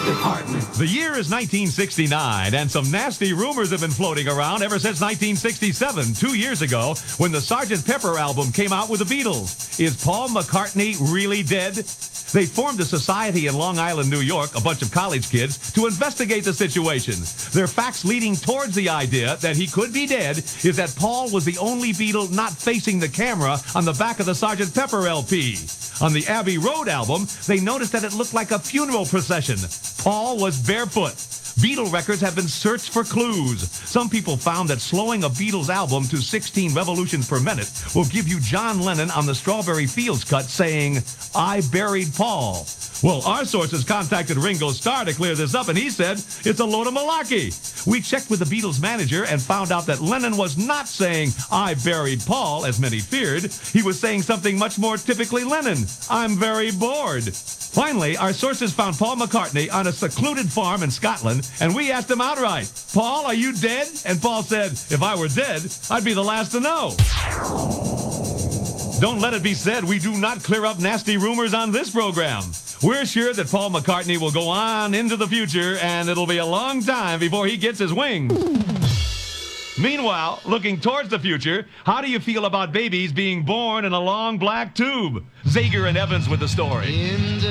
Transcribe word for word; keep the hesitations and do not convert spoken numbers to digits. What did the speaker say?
department. The year is nineteen sixty-nine, and some nasty rumors have been floating around ever since nineteen sixty-seven, two years ago, when the Sergeant Pepper album came out with the Beatles. Is Paul McCartney really dead? They formed a society in Long Island, New York, a bunch of college kids, to investigate the situation. Their facts leading towards the idea that he could be dead is that Paul was the only Beatle not facing the camera on the back of the Sergeant Pepper L P. On the Abbey Road album, they noticed that it looked like a funeral procession. Paul was barefoot. Beatle records have been searched for clues. Some people found that slowing a Beatles album to sixteen revolutions per minute will give you John Lennon on the Strawberry Fields cut saying, "I buried Paul." Well, our sources contacted Ringo Starr to clear this up, and he said it's a load of malarkey. We checked with the Beatles manager and found out that Lennon was not saying, "I buried Paul," as many feared. He was saying something much more typically Lennon, "I'm very bored." Finally, our sources found Paul McCartney on a secluded farm in Scotland, and we asked him outright, "Paul, are you dead?" And Paul said, "If I were dead, I'd be the last to know." Don't let it be said we do not clear up nasty rumors on this program. We're sure that Paul McCartney will go on into the future, and it'll be a long time before he gets his wings. Meanwhile, looking towards the future, how do you feel about babies being born in a long black tube? Zager and Evans with the story.